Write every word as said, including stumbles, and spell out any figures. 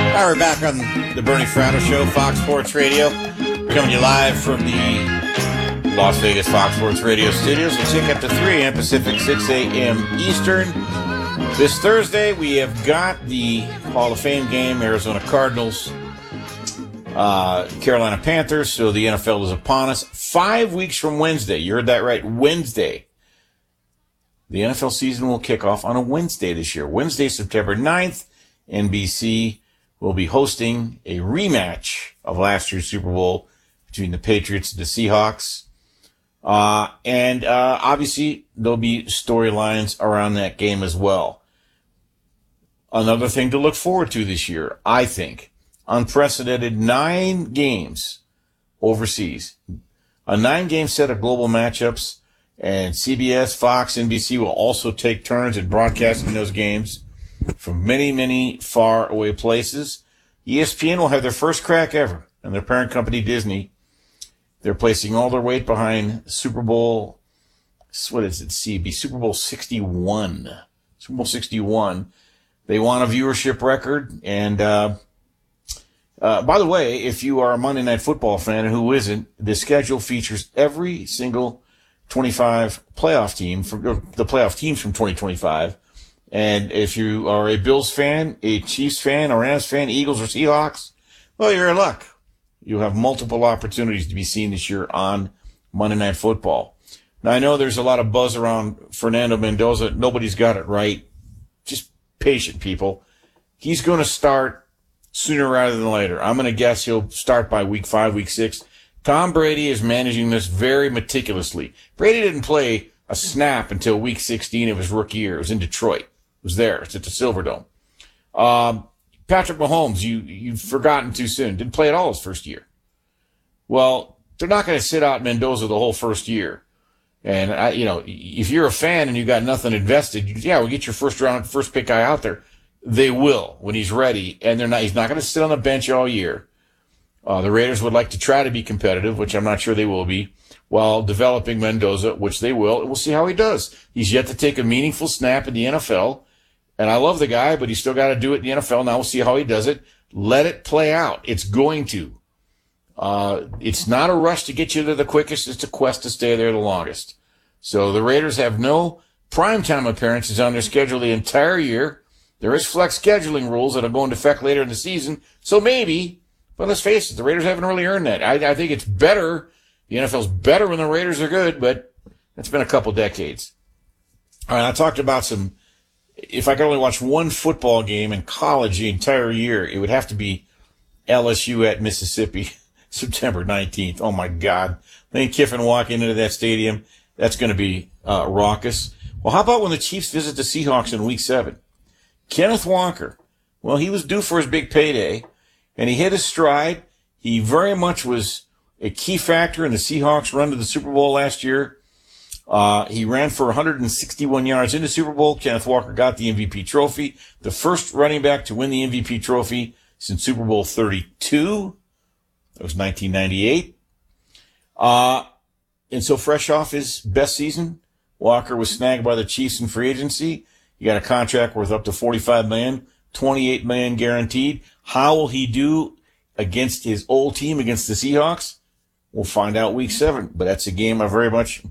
All right, we're back on the Bernie Fratto Show, Fox Sports Radio, coming to you live from the Las Vegas Fox Sports Radio studios. We'll take up to three a.m. Pacific, six a.m. Eastern. This Thursday, we have got the Hall of Fame game, Arizona Cardinals, uh, Carolina Panthers, so the N F L is upon us. Five weeks from Wednesday, you heard that right, Wednesday. The N F L season will kick off on a Wednesday this year. Wednesday, September ninth, N B C will be hosting a rematch of last year's Super Bowl between the Patriots and the Seahawks. Uh, and uh, obviously, there'll be storylines around that game as well. Another thing to look forward to this year, I think, unprecedented nine games overseas. A nine-game set of global matchups, and C B S, Fox, N B C will also take turns in broadcasting those games from many, many far away places. E S P N will have their first crack ever, and their parent company, Disney, they're placing all their weight behind Super Bowl, what is it, C B, Super Bowl sixty-one. Super Bowl sixty-one. They want a viewership record, and uh, uh, by the way, if you are a Monday Night Football fan, and who isn't, the schedule features every single twenty-five playoff team, from the playoff teams from twenty twenty-five. And if you are a Bills fan, a Chiefs fan, a Rams fan, Eagles or Seahawks, well, you're in luck. You have multiple opportunities to be seen this year on Monday Night Football. Now, I know there's a lot of buzz around Fernando Mendoza. Nobody's got it right. Just patient, people. He's going to start sooner rather than later. I'm going to guess he'll start by week five, week six. Tom Brady is managing this very meticulously. Brady didn't play a snap until week sixteen of his rookie year. It was in Detroit. It was there. It's at the Silverdome. Um, Patrick Mahomes, you, you've forgotten too soon. Didn't play at all his first year. Well, they're not going to sit out Mendoza the whole first year. And, I, you know, if you're a fan and you got nothing invested, you, yeah, we'll get your first round, first pick guy out there. They will when he's ready. And they're not, he's not going to sit on the bench all year. Uh, the Raiders would like to try to be competitive, which I'm not sure they will be, while developing Mendoza, which they will. And we'll see how he does. He's yet to take a meaningful snap in the N F L. And I love the guy, but he's still got to do it in the N F L. Now we'll see how he does it. Let it play out. It's going to. Uh, it's not a rush to get you there the quickest. It's a quest to stay there the longest. So the Raiders have no primetime appearances on their schedule the entire year. There is flex scheduling rules that are going to affect later in the season. So maybe, but let's face it, the Raiders haven't really earned that. I, I think it's better. The N F L's better when the Raiders are good, but it's been a couple decades. All right, I talked about some. If I could only watch one football game in college the entire year, it would have to be L S U at Mississippi, September nineteenth. Oh, my God. Lane Kiffin walking into that stadium, that's going to be uh, raucous. Well, how about when the Chiefs visit the Seahawks in week seven? Kenneth Walker, well, he was due for his big payday, and he hit his stride. He very much was a key factor in the Seahawks' run to the Super Bowl last year. Uh, he ran for one hundred sixty-one yards in the Super Bowl. Kenneth Walker got the M V P trophy. The first running back to win the M V P trophy since Super Bowl thirty-two. That was nineteen ninety-eight. Uh, and so fresh off his best season, Walker was snagged by the Chiefs in free agency. He got a contract worth up to forty-five million dollars, twenty-eight million dollars guaranteed. How will he do against his old team, against the Seahawks? We'll find out week seven, but that's a game I very much